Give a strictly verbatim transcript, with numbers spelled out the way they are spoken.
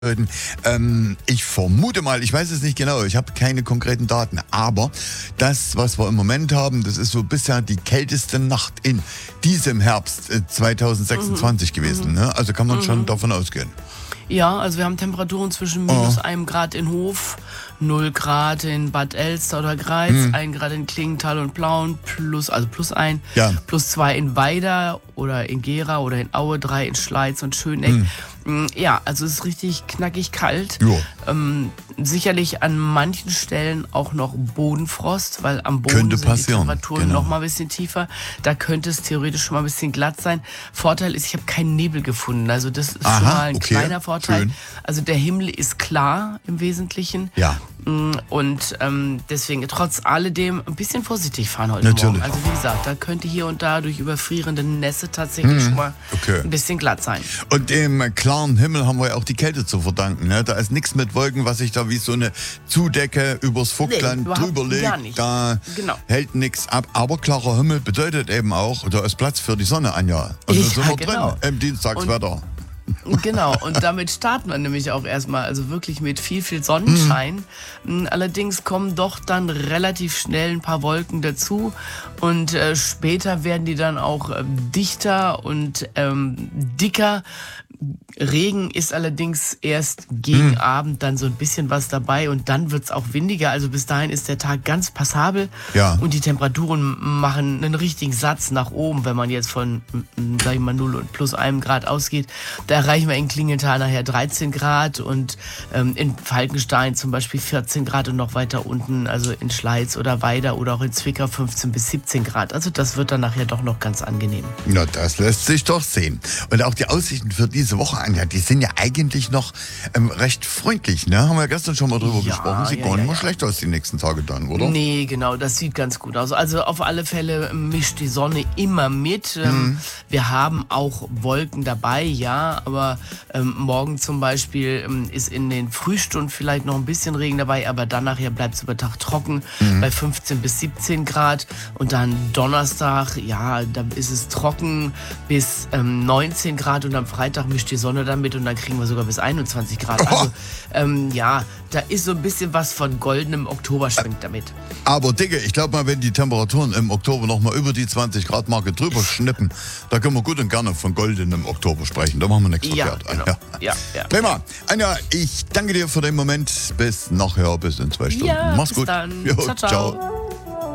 Ähm, ich vermute mal, ich weiß es nicht genau, ich habe keine konkreten Daten, aber das, was wir im Moment haben, das ist so bisher die kälteste Nacht in diesem Herbst äh, zwanzig sechsundzwanzig Mhm. gewesen. Ne? Also kann man Mhm. schon davon ausgehen. Ja, also wir haben Temperaturen zwischen minus einem Grad in Hof, null Grad in Bad Elster oder Greiz, Mhm. ein Grad in Klingenthal und Plauen, plus, also plus ein, Ja. plus zwei in Weida oder in Gera oder in Aue, drei in Schleiz und Schöneck. Mhm. Mm, Ja, also es ist richtig knackig kalt. Jo. Ähm, sicherlich an manchen Stellen auch noch Bodenfrost, weil am Boden Könnte sind die passieren, Temperaturen genau. noch mal ein bisschen tiefer. Da könnte es theoretisch schon mal ein bisschen glatt sein. Vorteil ist, ich habe keinen Nebel gefunden. Also das ist Aha, schon mal ein okay, kleiner Vorteil. schön. Also der Himmel ist klar im Wesentlichen. Ja. Mm, Und ähm, deswegen trotz alledem ein bisschen vorsichtig fahren heute Natürlich. Morgen. Also wie gesagt, da könnte hier und da durch überfrierende Nässe tatsächlich schon mal okay. ein bisschen glatt sein. Und dem klaren Himmel haben wir ja auch die Kälte zu verdanken. Ne? Da ist nichts mit Wolken, was sich da wie so eine Zudecke übers Vogtland überhaupt drüber legt. gar nicht. Da Genau. hält nichts ab. Aber klarer Himmel bedeutet eben auch, da ist Platz für die Sonne, Anja. Und Ja, da sind wir genau. drin im Dienstagswetter. Genau, und damit starten wir nämlich auch erstmal, also wirklich mit viel, viel Sonnenschein. Mhm. Allerdings kommen doch dann relativ schnell ein paar Wolken dazu und äh, später werden die dann auch äh, dichter und ähm, dicker. Regen ist allerdings erst gegen Abend dann so ein bisschen was dabei und dann wird's auch windiger. Also bis dahin ist der Tag ganz passabel Ja. und die Temperaturen machen einen richtigen Satz nach oben, wenn man jetzt von, mm, sag ich mal, null und plus einem Grad ausgeht. Da erreichen wir in Klingenthal nachher dreizehn Grad und ähm, in Falkenstein zum Beispiel vierzehn Grad und noch weiter unten, also in Schleiz oder Weida oder auch in Zwickau fünfzehn bis siebzehn Grad. Also das wird dann nachher doch noch ganz angenehm. Na, das lässt sich doch sehen. Und auch die Aussichten für diese Woche, Anja, die sind ja eigentlich noch ähm, recht freundlich, ne? Haben wir ja gestern schon mal drüber Ja, gesprochen. Sieht ja, gar nicht ja, mal ja. schlecht aus die nächsten Tage dann, oder? Nee, genau, das sieht ganz gut aus. Also auf alle Fälle mischt die Sonne immer mit. Ähm, Wir haben auch Wolken dabei, ja, aber ähm, morgen zum Beispiel ähm, ist in den Frühstunden vielleicht noch ein bisschen Regen dabei, aber dann nachher bleibt es über Tag trocken bei fünfzehn bis siebzehn Grad. Und dann Donnerstag, ja, da ist es trocken bis ähm, neunzehn Grad und am Freitag mischt die Sonne dann mit und dann kriegen wir sogar bis einundzwanzig Grad. Also ähm, ja, da ist so ein bisschen was von goldenem Oktober schwingt damit. Aber Dicke, ich glaube mal, wenn die Temperaturen im Oktober noch mal über die zwanzig Grad Marke drüber schnippen, da können wir gut und gerne von goldenem Oktober sprechen. Da machen wir nichts Ja, verkehrt. genau. Anja. Ja, ja. Prima. Anja, ich danke dir für den Moment. Bis nachher, bis in zwei Stunden. Ja, Mach's bis gut. dann. Jo, Ciao, ciao. ciao.